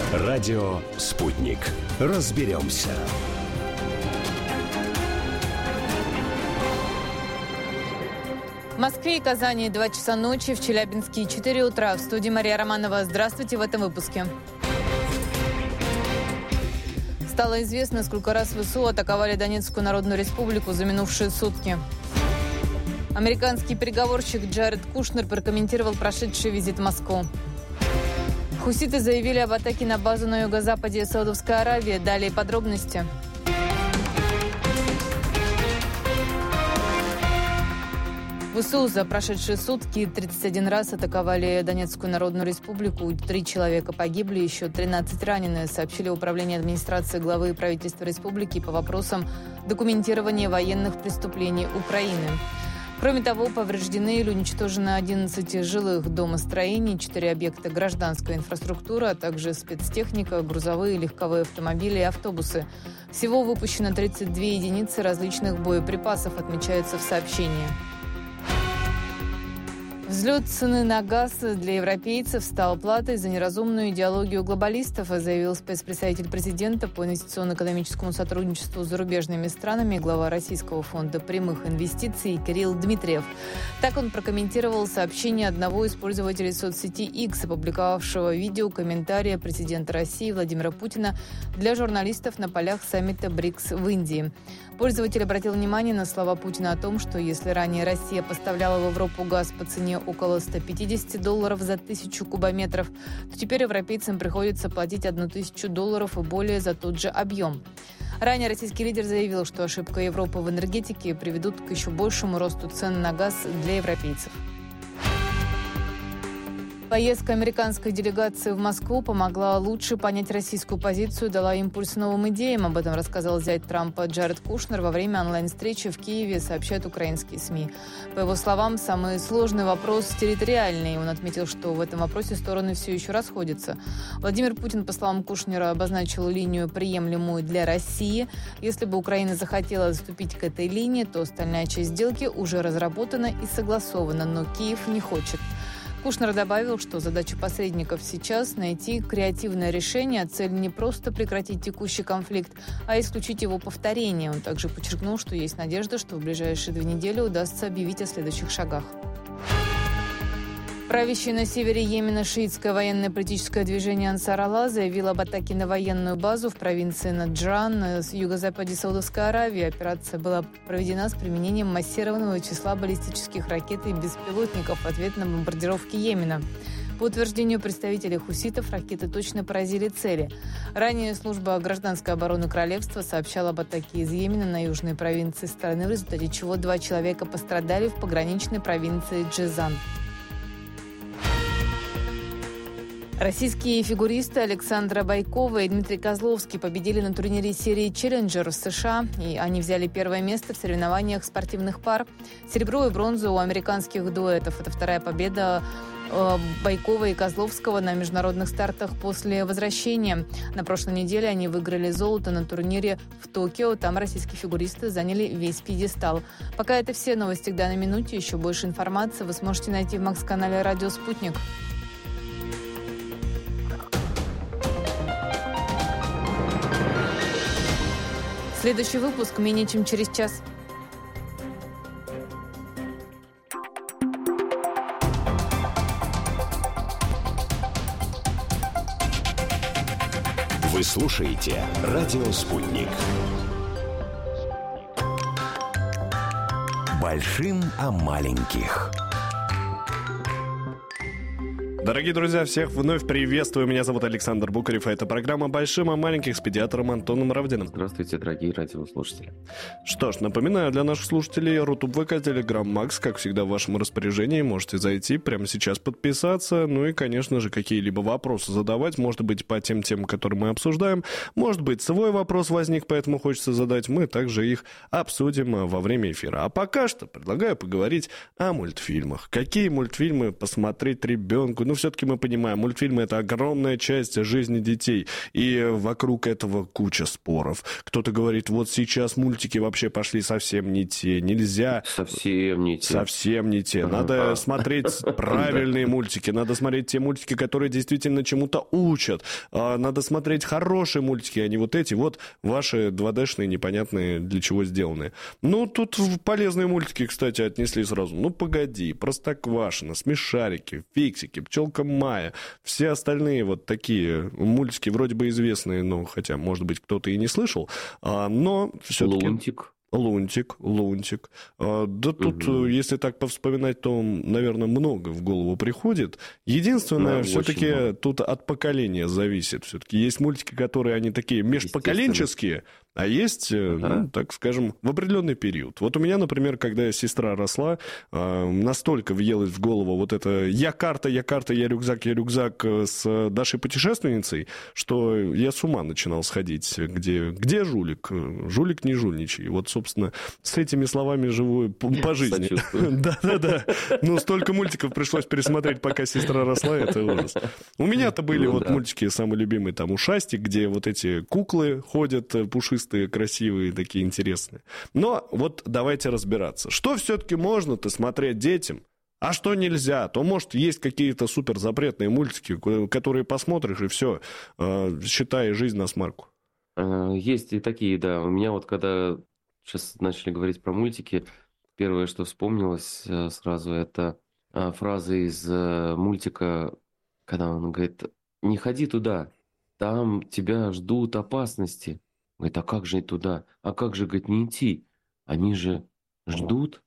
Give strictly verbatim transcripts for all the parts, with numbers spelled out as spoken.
Радио «Спутник». Разберемся. В Москве и Казани два часа ночи, в Челябинске четыре утра. В студии Мария Романова. Здравствуйте в этом выпуске. Стало известно, сколько раз ВСУ атаковали Донецкую Народную Республику за минувшие сутки. Американский переговорщик Джаред Кушнер прокомментировал прошедший визит в Москву. Хуситы заявили об атаке на базу на юго-западе Саудовской Аравии. Далее подробности. ВСУ за прошедшие сутки тридцать один раз атаковали Донецкую Народную Республику. Три человека погибли, еще тринадцать ранены, сообщили в управлении администрации главы правительства республики по вопросам документирования военных преступлений Украины. Кроме того, повреждены или уничтожены одиннадцать жилых домостроений, четыре объекта гражданской инфраструктуры, а также спецтехника, грузовые, легковые автомобили и автобусы. Всего выпущено тридцать две единицы различных боеприпасов, отмечается в сообщении. Взлет цены на газ для европейцев стал платой за неразумную идеологию глобалистов, заявил спецпредставитель президента по инвестиционно-экономическому сотрудничеству с зарубежными странами, глава Российского фонда прямых инвестиций Кирилл Дмитриев. Так он прокомментировал сообщение одного из пользователей соцсети X, опубликовавшего видео комментария президента России Владимира Путина для журналистов на полях саммита БРИКС в Индии. Пользователь обратил внимание на слова Путина о том, что если ранее Россия поставляла в Европу газ по цене около сто пятьдесят долларов за тысячу кубометров, то теперь европейцам приходится платить одну тысячу долларов и более за тот же объем. Ранее российский лидер заявил, что ошибка Европы в энергетике приведут к еще большему росту цен на газ для европейцев. Поездка американской делегации в Москву помогла лучше понять российскую позицию, дала импульс новым идеям. Об этом рассказал зять Трампа Джаред Кушнер во время онлайн-встречи в Киеве, сообщают украинские СМИ. По его словам, самый сложный вопрос территориальный. Он отметил, что в этом вопросе стороны все еще расходятся. Владимир Путин, по словам Кушнера, обозначил линию, приемлемую для России. Если бы Украина захотела заступить к этой линии, то остальная часть сделки уже разработана и согласована, но Киев не хочет. Кушнер добавил, что задача посредников сейчас – найти креативное решение, а цель не просто прекратить текущий конфликт, а исключить его повторение. Он также подчеркнул, что есть надежда, что в ближайшие две недели удастся объявить о следующих шагах. Правящее на севере Йемена шиитское военно-политическое движение Ансар Аллах заявило об атаке на военную базу в провинции Наджран на юго-западе Саудовской Аравии. Операция была проведена с применением массированного числа баллистических ракет и беспилотников в ответ на бомбардировки Йемена. По утверждению представителей хуситов, ракеты точно поразили цели. Ранее служба гражданской обороны королевства сообщала об атаке из Йемена на южной провинции страны, в результате чего два человека пострадали в пограничной провинции Джизан. Российские фигуристы Александра Байкова и Дмитрий Козловский победили на турнире серии «Челленджер» в США, и они взяли первое место в соревнованиях спортивных пар. Серебро и бронзу у американских дуэтов. Это вторая победа Байкова и Козловского на международных стартах после возвращения. На прошлой неделе они выиграли золото на турнире в Токио. Там российские фигуристы заняли весь пьедестал. Пока это все новости к данной минуте. Еще больше информации вы сможете найти в Макс-канале «Радио Спутник». Следующий выпуск менее чем через час. Вы слушаете «Радио Спутник». Большим о маленьких. Дорогие друзья, всех вновь приветствую. Меня зовут Александр Букарев, а это программа «Большим о маленьких» с педиатром Антоном Равдиным. Здравствуйте, дорогие радиослушатели. Что ж, напоминаю для наших слушателей, Рутуб ВК, Телеграм Макс, как всегда в вашем распоряжении. Можете зайти, прямо сейчас подписаться. Ну и, конечно же, какие-либо вопросы задавать. Может быть, по тем темам, которые мы обсуждаем. Может быть, свой вопрос возник, поэтому хочется задать. Мы также их обсудим во время эфира. А пока что предлагаю поговорить о мультфильмах. Какие мультфильмы посмотреть ребенку? Ну, все-таки мы понимаем, мультфильмы — это огромная часть жизни детей, и вокруг этого куча споров. Кто-то говорит, вот сейчас мультики вообще пошли совсем не те, нельзя... Совсем не те. Совсем не те. Надо смотреть правильные мультики, надо смотреть те мультики, которые действительно чему-то учат. Надо смотреть хорошие мультики, а не вот эти вот ваши два дэ-шные непонятные для чего сделанные. Ну, тут полезные мультики, кстати, отнесли сразу. Ну, погоди, Простоквашино, Смешарики, Фиксики, Пчелка Майя, все остальные вот такие мультики, вроде бы известные, ну, хотя, может быть, кто-то и не слышал, но все-таки... Лунтик. Лунтик, Лунтик. Да тут, угу. если так повспоминать, то, наверное, много в голову приходит. Единственное, да, все-таки тут от поколения зависит. Все-таки есть мультики, которые они такие межпоколенческие, а есть, ага. ну, так скажем, в определенный период. Вот у меня, например, когда сестра росла, настолько въелась в голову вот это «я карта, я карта, я рюкзак, я рюкзак» с Дашей путешественницей, что я с ума начинал сходить. Где, где жулик? Жулик не жульничай. Вот, собственно, с этими словами живу по, по жизни. Да-да-да. Ну, столько мультиков пришлось пересмотреть, пока сестра росла, это ужас. У меня-то были вот мультики самые любимые, там, «Ушастик», где вот эти куклы ходят пушистые, красивые, такие интересные. Но вот давайте разбираться. Что все-таки можно-то смотреть детям, а что нельзя? То, может, есть какие-то суперзапретные мультики, которые посмотришь, и все, считай, жизнь насмарку. Есть и такие, да. У меня вот, когда сейчас начали говорить про мультики, первое, что вспомнилось сразу, это фраза из мультика, когда он говорит: «Не ходи туда, там тебя ждут опасности». Говорит: «А как же туда? А как же, говорит, не идти? Они же ждут».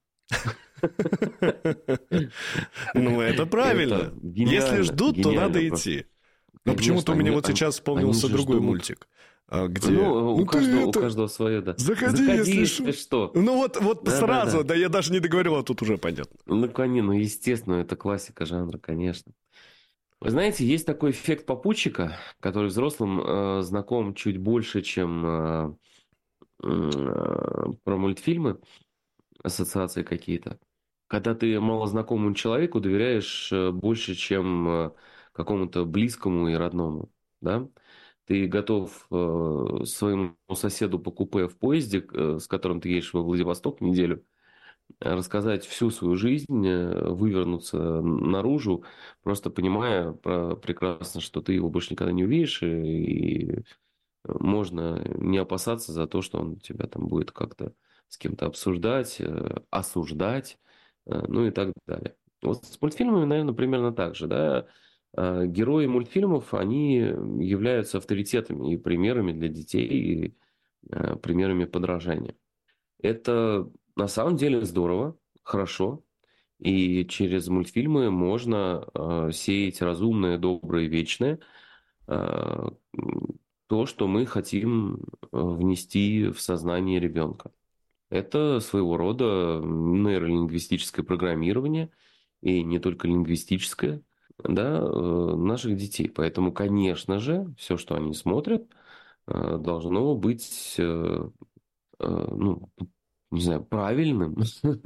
Ну, это правильно. Если ждут, то надо идти. Но почему-то у меня вот сейчас вспомнился другой мультик. Где... Ну, у, ну каждого, это... у каждого свое, да. Заходи, Заходи если, если что. Ну, вот, вот да, сразу, да, да. да, я даже не договорил, а тут уже понятно. Ну, конечно, ну, естественно, это классика жанра, конечно. Вы знаете, есть такой эффект попутчика, который взрослым э, знаком чуть больше, чем э, э, про мультфильмы, ассоциации какие-то. Когда ты малознакомому человеку доверяешь э, больше, чем э, какому-то близкому и родному, да? Ты готов э, своему соседу по купе в поезде, э, с которым ты едешь во Владивосток неделю, рассказать всю свою жизнь, вывернуться наружу, просто понимая про, прекрасно, что ты его больше никогда не увидишь, и, и можно не опасаться за то, что он тебя там будет как-то с кем-то обсуждать, осуждать, ну и так далее. Вот с мультфильмами, наверное, примерно так же, да. Герои мультфильмов, они являются авторитетами и примерами для детей, и примерами подражания. Это на самом деле здорово, хорошо. И через мультфильмы можно э, сеять разумное, доброе, вечное. Э, то, что мы хотим внести в сознание ребенка. Это своего рода нейролингвистическое программирование, и не только лингвистическое, да, э, наших детей. Поэтому, конечно же, все, что они смотрят, э, должно быть... Э, э, ну, не знаю, правильным,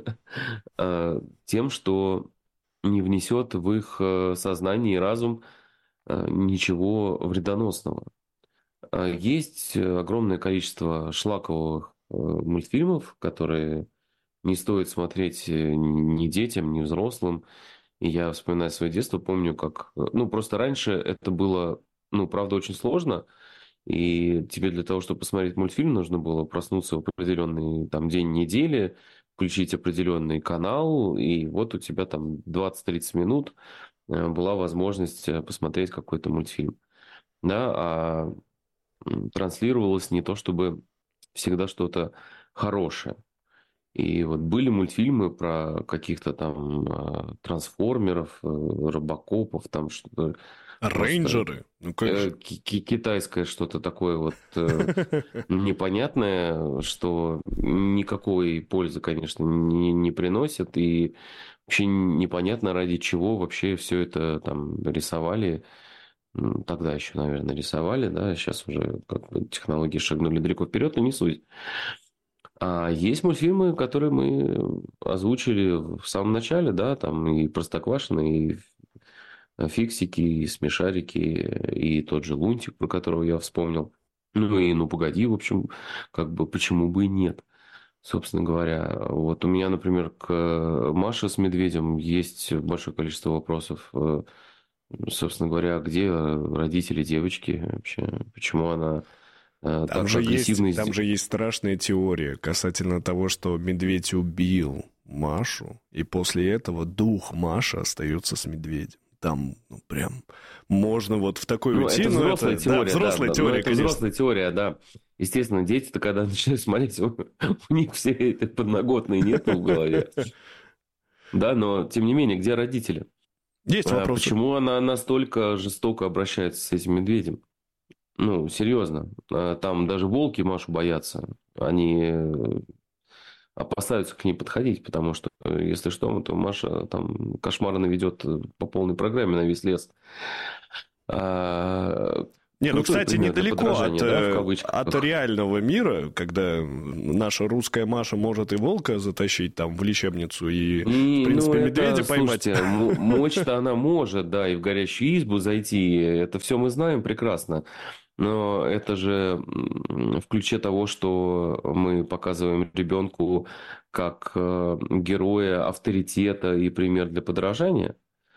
тем, что не внесет в их сознание и разум ничего вредоносного. Есть огромное количество шлаковых мультфильмов, которые не стоит смотреть ни детям, ни взрослым. И я, вспоминая свое детство, помню, как... Ну, просто раньше это было, ну, правда, очень сложно. И тебе для того, чтобы посмотреть мультфильм, нужно было проснуться в определенный там, день недели, включить определенный канал, и вот у тебя там двадцать-тридцать минут была возможность посмотреть какой-то мультфильм. Да, а транслировалось не то, чтобы всегда что-то хорошее. И вот были мультфильмы про каких-то там трансформеров, робокопов, там что-то... Рейнджеры. Ну, э, китайское что-то такое вот э, непонятное, что никакой пользы, конечно, не, не приносит. И вообще непонятно, ради чего вообще все это там рисовали. Тогда еще, наверное, рисовали, да, сейчас уже как бы технологии шагнули далеко вперед, но не суть. А есть мультфильмы, которые мы озвучили в самом начале, да, там и Простоквашино, и Фиксики, и Смешарики, и тот же Лунтик, про которого я вспомнил. Ну и «Ну, погоди», в общем, как бы почему бы и нет, собственно говоря. Вот у меня, например, к Маше с Медведем есть большое количество вопросов. Собственно говоря, где родители девочки вообще? Почему она там так же агрессивно... Есть, там же есть страшная теория касательно того, что Медведь убил Машу, и после этого дух Маши остается с Медведем. Там, ну, прям можно вот в такой ну, уйти. Это взрослая это, теория, да, взрослая да, теория, это конечно. взрослая теория, да. Естественно, дети-то, когда начинают смотреть, у них все эти подноготные нету в голове. Да, но, тем не менее, где родители? Есть вопросы. Почему она настолько жестоко обращается с этим медведем? Ну, серьезно. Там даже волки Машу боятся. Они опасаются к ней подходить, потому что, если что, то Маша там кошмары наведет по полной программе на весь лес. А... Не, ну, кстати, недалеко от, да, от реального мира, когда наша русская Маша может и волка затащить там в лечебницу и, и в принципе, ну, медведя это, поймать. Слушайте, мочь-то она может, да, и в горящую избу зайти. Это все мы знаем прекрасно. Но это же в ключе того, что мы показываем ребенку как героя авторитета и пример для подражания.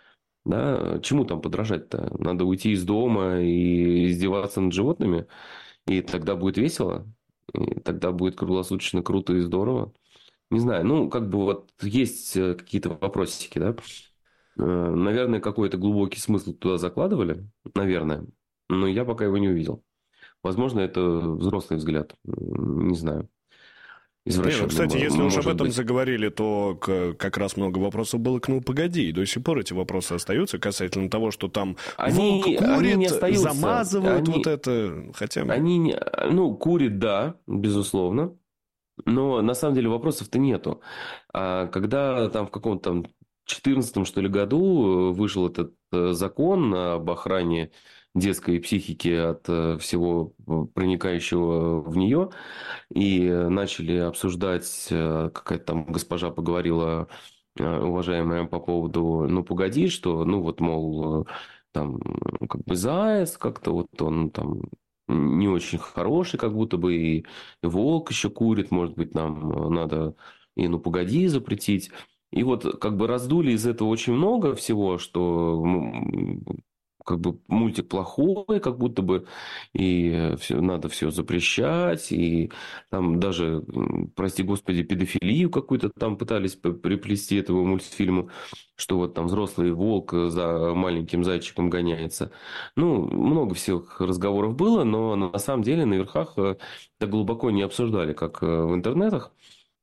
Да? Чему там подражать-то? Надо уйти из дома и издеваться над животными, и тогда будет весело, и тогда будет круглосуточно круто и здорово. Не знаю, ну, как бы вот есть какие-то вопросики, да? Наверное, какой-то глубокий смысл туда закладывали, наверное, но я пока его не увидел. Возможно, это взрослый взгляд, не знаю. Не, ну, кстати, если уж об этом быть. заговорили, то к, как раз много вопросов было к «Ну, погоди». И до сих пор эти вопросы остаются касательно того, что там они, волк курит, они не замазывают они, вот это. Хотя... Они, не, ну, курит, да, безусловно. Но на самом деле вопросов-то нету. А когда там в каком-то там четырнадцатом, что ли, году вышел этот закон об охране детской психики от всего проникающего в нее, и начали обсуждать, какая-то там госпожа поговорила, уважаемая, по поводу «Ну, погоди», что, ну, вот, мол, там, как бы заяц как-то вот он там не очень хороший, как будто бы, и волк еще курит, может быть, нам надо и «Ну, погоди» запретить. И вот как бы раздули из этого очень много всего, что как бы мультик плохой, как будто бы, и все, надо все запрещать, и там даже, прости господи, педофилию какую-то там пытались приплести этому мультфильму, что вот там взрослый волк за маленьким зайчиком гоняется. Ну, много всех разговоров было, но на самом деле на верхах так глубоко не обсуждали, как в интернетах.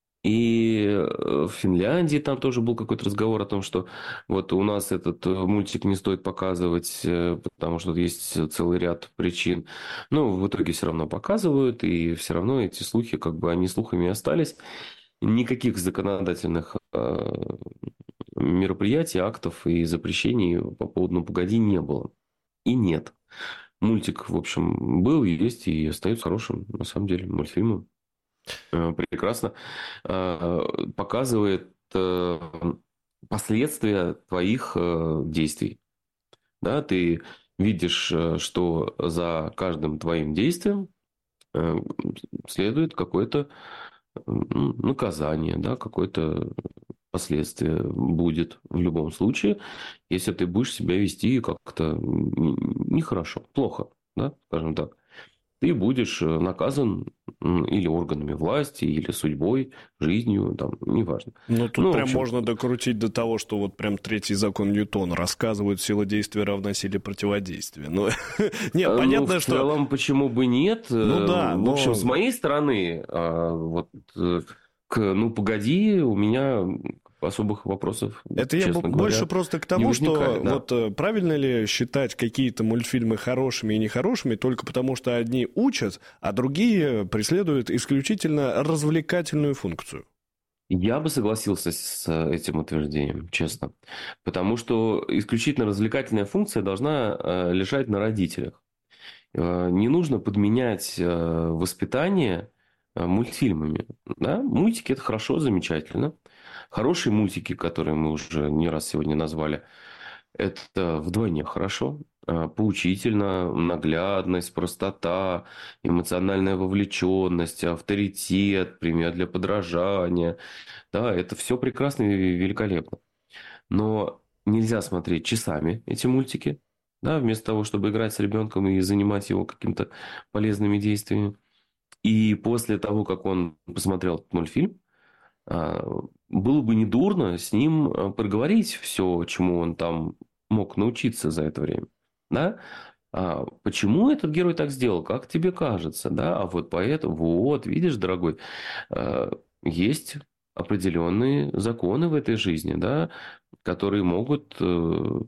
И в Финляндии там тоже был какой-то разговор о том, что вот у нас этот мультик не стоит показывать, потому что есть целый ряд причин. Но в итоге все равно показывают, и все равно эти слухи, как бы они слухами остались. Никаких законодательных мероприятий, актов и запрещений по поводу «Ну, погоди» не было. И нет. Мультик, в общем, был, есть и остается хорошим, на самом деле, мультфильмом. Прекрасно показывает последствия твоих действий. Да, ты видишь, что за каждым твоим действием следует какое-то наказание, да, какое-то последствие будет в любом случае, если ты будешь себя вести как-то нехорошо, плохо, да, скажем так. Ты будешь наказан или органами власти, или судьбой, жизнью, там, неважно. Ну, тут ну, прям общем... можно докрутить до того, что вот прям третий закон Ньютона рассказывает: сила действия равна силе противодействия. Ну, нет, понятно, ну, в что... в целом, почему бы нет? Ну, да, В общем, но... с моей стороны, вот, к «Ну, погоди», у меня особых вопросов, это я честно больше говоря, просто к тому, что да. вот правильно ли считать какие-то мультфильмы хорошими и нехорошими только потому, что одни учат, а другие преследуют исключительно развлекательную функцию? Я бы согласился с этим утверждением, честно. Потому что исключительно развлекательная функция должна лежать на родителях. Не нужно подменять воспитание мультфильмами. Да? Мультики – это хорошо, замечательно. Хорошие мультики, которые мы уже не раз сегодня назвали, Это вдвойне хорошо. А, Поучительно, наглядность, простота, эмоциональная вовлеченность, авторитет, пример для подражания. Да, это все прекрасно и великолепно. Но нельзя смотреть часами эти мультики, да, вместо того, чтобы играть с ребенком и занимать его какими-то полезными действиями. И после того, как он посмотрел этот мультфильм, а, было бы недурно с ним а, проговорить все, чему он там мог научиться за это время. Да? А почему этот герой так сделал? Как тебе кажется? Да? А вот поэтому, вот, видишь, дорогой, а, есть определенные законы в этой жизни, да, которые могут э,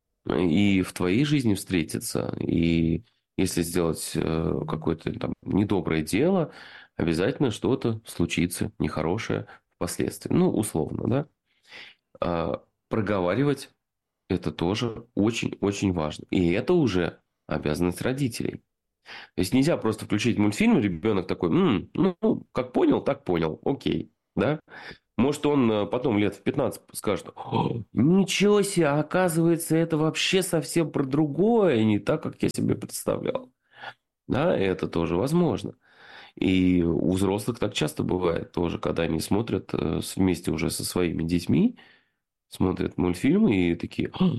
и в твоей жизни встретиться. И если сделать э, какое-то там недоброе дело, обязательно что-то случится нехорошее впоследствии. Ну, условно, да. А проговаривать это тоже очень-очень важно. И это уже обязанность родителей. То есть нельзя просто включить мультфильм, ребенок такой, «М, ну, как понял, так понял, окей, да. Может, он э, потом лет в пятнадцать скажет, «О, ничего себе, оказывается, это вообще совсем про другое, не так, как я себе представлял». Да, это тоже возможно. И у взрослых так часто бывает тоже, когда они смотрят э, с- вместе уже со своими детьми, смотрят мультфильмы и такие, «А,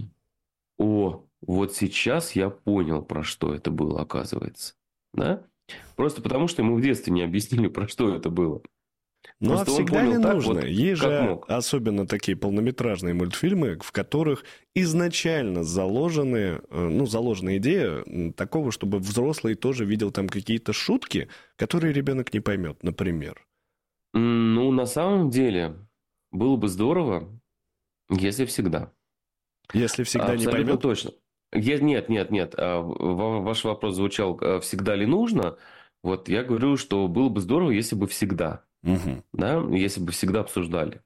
о, вот сейчас я понял, про что это было, оказывается. Да? Просто потому, что ему в детстве не объяснили, про что это было. Ну, а Просто он всегда ли понял так, нужно? вот, Есть как же мог. особенно такие полнометражные мультфильмы, в которых изначально заложены, э, ну, заложена идея м, такого, чтобы взрослый тоже видел там какие-то шутки, которые ребенок не поймет, например. М, Ну, на самом деле, было бы здорово, если всегда. Если всегда не Абсолютно поймет, точно. Е- Нет, нет, нет. А, ва- Ваш вопрос звучал, а, всегда ли нужно? Вот я говорю, что было бы здорово, если бы всегда. мгм, Да? Если бы всегда обсуждали.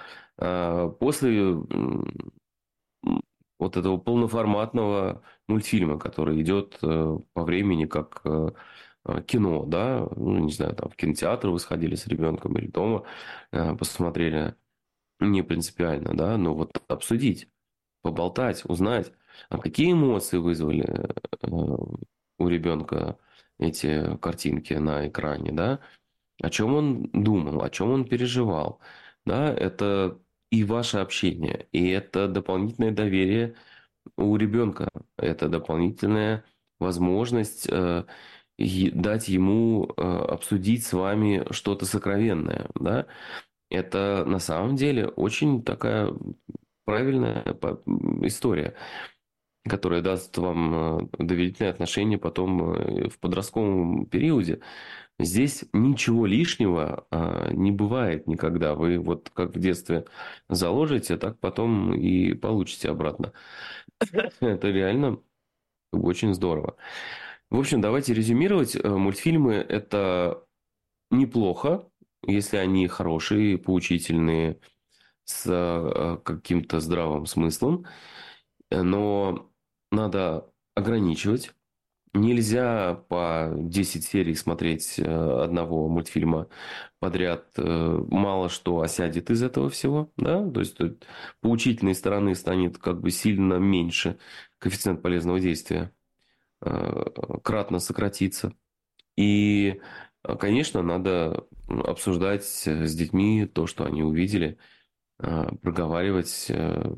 А, После м, м, вот этого полноформатного мультфильма, который идет э, по времени как э, э, кино, да, ну, не знаю, там в кинотеатр вы сходили с ребенком или дома э, посмотрели, не принципиально, да, но вот обсудить, поболтать, узнать, а какие эмоции вызвали э, у ребенка эти картинки на экране, да, о чем он думал, о чем он переживал, да, это и ваше общение, и это дополнительное доверие у ребенка, это дополнительная возможность э, е- дать ему э, обсудить с вами что-то сокровенное, да, это на самом деле очень такая правильная по- история, которая даст вам э, доверительные отношения потом э, в подростковом периоде. Здесь ничего лишнего а, не бывает никогда. Вы вот как в детстве заложите, так потом и получите обратно. Это реально очень здорово. В общем, давайте резюмировать. Э, Мультфильмы – это неплохо, если они хорошие, поучительные, с э, каким-то здравым смыслом. Э, Но надо ограничивать. Нельзя по десять серий смотреть э, одного мультфильма подряд. Э, Мало что осядет из этого всего. Да? То есть, тут поучительной стороны станет как бы сильно меньше. Коэффициент полезного действия э, кратно сократится. И, э, конечно, надо обсуждать с детьми то, что они увидели, э, проговаривать э,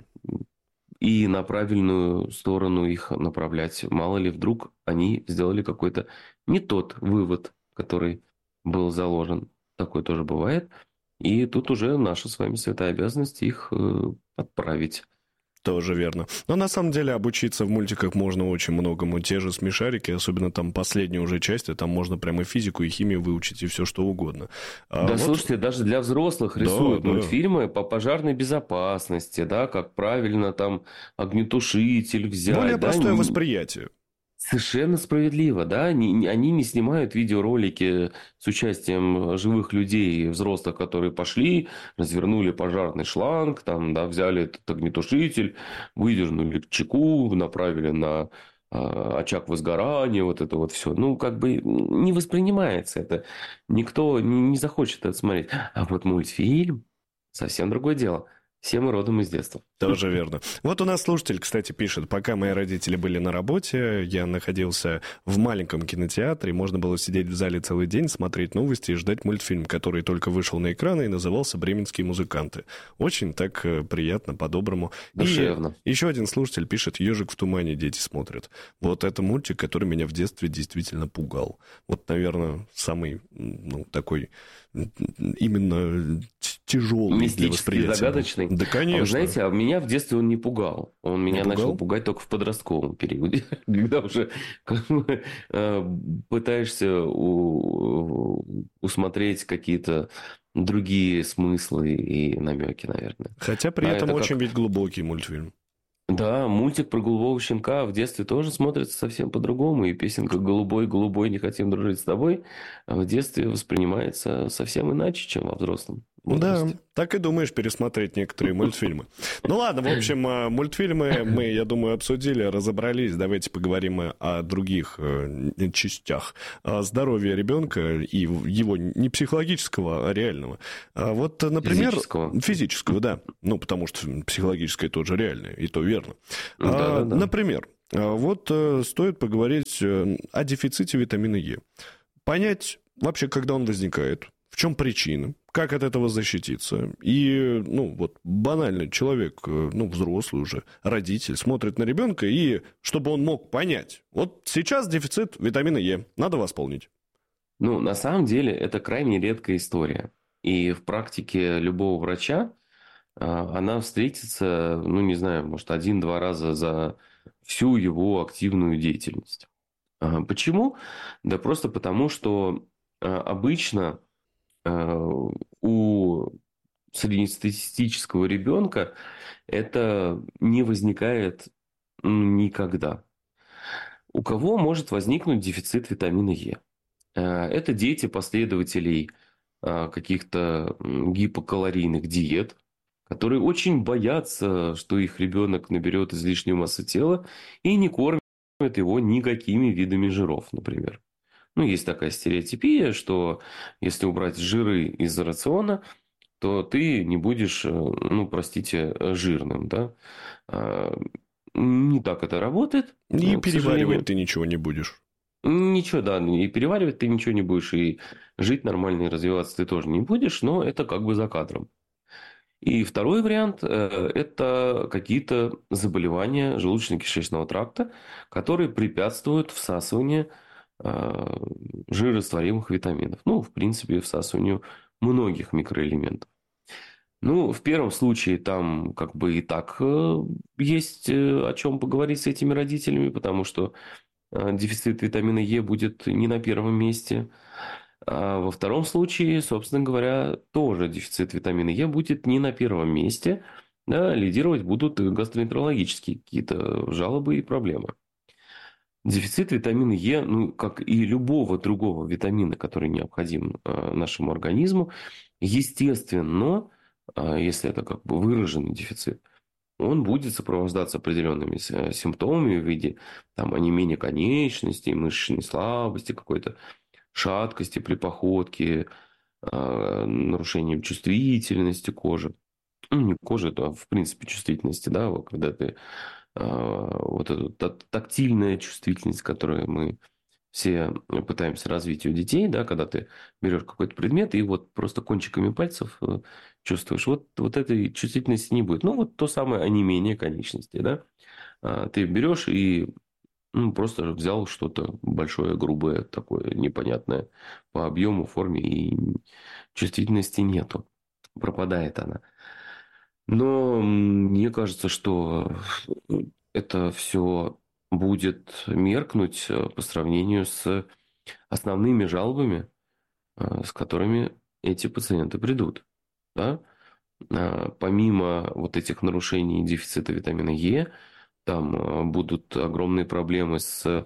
и на правильную сторону их направлять. Мало ли, вдруг они сделали какой-то не тот вывод, который был заложен. Такое тоже бывает. И тут уже наша с вами святая обязанность их э, отправить. тоже верно. Но на самом деле обучиться в мультиках можно очень многому. Те же смешарики, особенно там последние уже части, там можно прямо и физику, и химию выучить, и все что угодно. А Да, вот, слушайте, даже для взрослых да, рисуют да. мультфильмы по пожарной безопасности, да, как правильно там огнетушитель Более взять, да, простое не- восприятие. Совершенно справедливо, да. Не- не- Они не снимают видеоролики с участием живых людей, взрослых, которые пошли, развернули пожарный шланг, там, да, взяли этот огнетушитель, выдернули чеку, направили на а, очаг возгорания, вот это вот все. Ну, как бы не воспринимается это. Никто не, не захочет это смотреть. А вот мультфильм совсем другое дело. Все мы родом из детства. Тоже верно. Вот у нас слушатель, кстати, пишет: пока мои родители были на работе, я находился в маленьком кинотеатре, можно было сидеть в зале целый день, смотреть новости и ждать мультфильм, который только вышел на экраны и назывался «Бременские музыканты». Очень так приятно, по-доброму. Душевно. И еще один слушатель пишет: «Ежик в тумане дети смотрят». Вот это мультик, который меня в детстве действительно пугал. Вот, наверное, самый, ну, такой именно тяжелый для восприятия. Загадочный. Да, конечно. А вы знаете, а меня в детстве он не пугал. Он меня пугал? начал пугать только в подростковом периоде, когда уже как бы, пытаешься усмотреть какие-то другие смыслы и намеки, наверное. Хотя при а этом это очень как... ведь глубокий мультфильм. Да, мультик про голубого щенка в детстве тоже смотрится совсем по-другому. И песенка «Голубой, голубой, не хотим дружить с тобой» в детстве воспринимается совсем иначе, чем во взрослом возрасте. Да, так и думаешь пересмотреть некоторые мультфильмы. Ну ладно, в общем, мультфильмы мы, я думаю, обсудили, разобрались. Давайте поговорим о других частях здоровья ребенка и его не психологического, а реального. Вот, например... Физического. Физического, да. Ну, потому что психологическое тоже реальное, и то верно. Да, да, да. Например, вот стоит поговорить о дефиците витамина Е. Понять вообще, когда он возникает, в чем причина, как от этого защититься. И, ну, вот банально человек, ну, взрослый уже, родитель, смотрит на ребенка, и чтобы он мог понять, вот сейчас дефицит витамина Е, надо восполнить. Ну, на самом деле, это крайне редкая история. И в практике любого врача она встретится, ну, не знаю, может, один-два раза за всю его активную деятельность. Почему? Да просто потому, что обычно у среднестатистического ребенка это не возникает никогда. У кого может возникнуть дефицит витамина Е? Это дети последователей каких-то гипокалорийных диет, которые очень боятся, что их ребенок наберет излишнюю массу тела и не кормят его никакими видами жиров, например. Ну, есть такая стереотипия, что если убрать жиры из рациона, то ты не будешь, ну, простите, жирным, да? Не так это работает. И переваривать ты ничего не будешь. Ничего, да, и переваривать ты ничего не будешь, и жить нормально, и развиваться ты тоже не будешь, но это как бы за кадром. И второй вариант – это какие-то заболевания желудочно-кишечного тракта, которые препятствуют всасыванию жирорастворимых витаминов. Ну, в принципе, всасыванию многих микроэлементов. Ну, в первом случае там как бы и так есть о чем поговорить с этими родителями, потому что дефицит витамина Е будет не на первом месте. А во втором случае, собственно говоря, тоже дефицит витамина Е будет не на первом месте. Да, лидировать будут гастроэнтерологические какие-то жалобы и проблемы. Дефицит витамина Е, ну, как и любого другого витамина, который необходим нашему организму, естественно, если это как бы выраженный дефицит, он будет сопровождаться определенными симптомами в виде там, онемения конечностей, мышечной слабости, какой-то шаткости при походке, нарушением чувствительности кожи. Ну, не кожи, а в принципе чувствительности, да, когда ты вот эту тактильная чувствительность, которую мы все пытаемся развить у детей, да, когда ты берешь какой-то предмет и вот просто кончиками пальцев чувствуешь, вот, вот этой чувствительности не будет. Ну, вот то самое онемение конечностей, да. Ты берешь и ну, просто взял что-то большое, грубое, такое непонятное по объему, форме, и чувствительности нету. Пропадает она. Но мне кажется, что это все будет меркнуть по сравнению с основными жалобами, с которыми эти пациенты придут. Да? Помимо вот этих нарушений дефицита витамина Е, там будут огромные проблемы с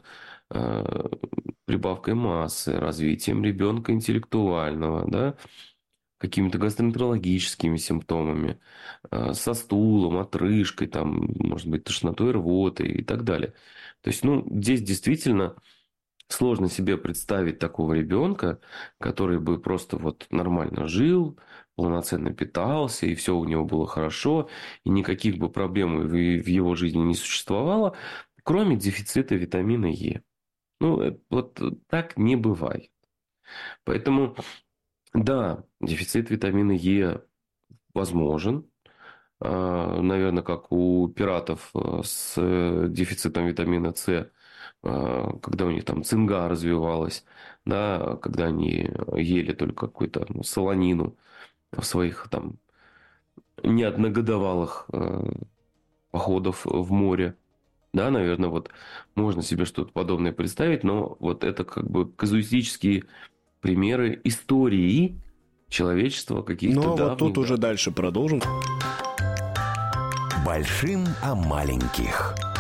прибавкой массы, развитием ребенка интеллектуального, да? Какими-то гастроэнтерологическими симптомами, со стулом, отрыжкой, там, может быть, тошнотой, рвотой и так далее. То есть, ну, здесь действительно сложно себе представить такого ребенка, который бы просто вот нормально жил, полноценно питался, и все у него было хорошо, и никаких бы проблем в в его жизни не существовало, кроме дефицита витамина Е. Ну, э, вот так не бывает. Поэтому, да, дефицит витамина Е возможен. А, наверное, как у пиратов э, с э, дефицитом витамина С, а, когда у них там цинга развивалась, да, когда они ели только какую-то ну, солонину в своих там неодногодовалых э, походов в море. Да, наверное, вот можно себе что-то подобное представить, но вот это как бы казуистические примеры истории человечества каких-то Ну, а давних. вот тут уже дальше продолжим. Большим о маленьких.